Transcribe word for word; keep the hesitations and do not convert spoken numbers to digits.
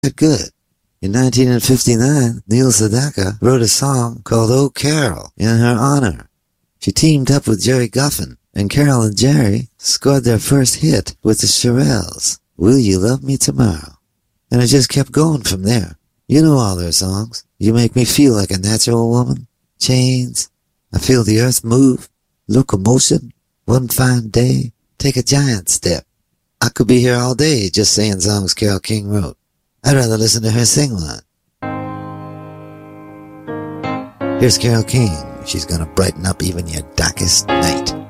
good. In nineteen fifty-nine, Neil Sedaka wrote a song called Oh Carol in her honor. She teamed up with Jerry Guffin, and Carol and Jerry scored their first hit with the Shirelles, Will You Love Me Tomorrow? And it just kept going from there. You know all their songs. You Make Me Feel Like a Natural Woman, Chains, I Feel the Earth Move, Locomotion, One Fine Day, Take a Giant Step. I could be here all day just saying songs Carole King wrote. I'd rather listen to her sing one. Here's Carole King. She's gonna brighten up even your darkest night.